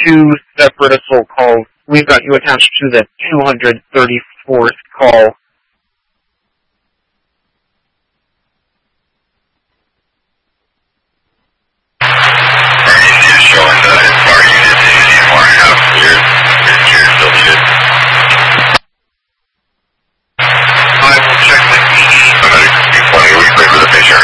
two separate assault calls. We've got you attached to the 234th call.